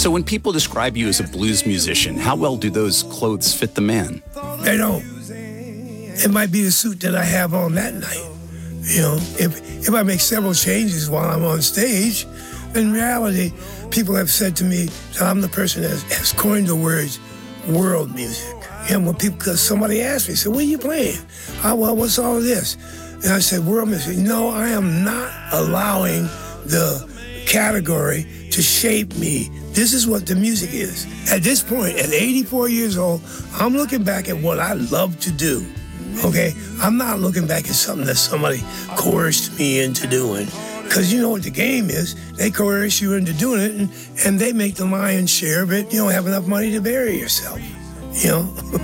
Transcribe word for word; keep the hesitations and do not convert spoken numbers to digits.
So when people describe you as a blues musician, how well do those clothes fit the man? They don't. It might be the suit that I have on that night. You know, if if I make several changes while I'm on stage, in reality, people have said to me that I'm the person that has coined the words world music. And when people, because somebody asked me, said, "What are you playing?" "Oh, well, what's all of this?" And I said, "World music." No, I am not allowing the category to shape me. This is what the music is. At this point, at eighty-four years old, I'm looking back at what I love to do. Okay, I'm not looking back at something that somebody coerced me into doing. Because you know what the game is. They coerce you into doing it, and, and they make the lion's share of it. You don't have enough money to bury yourself, you know?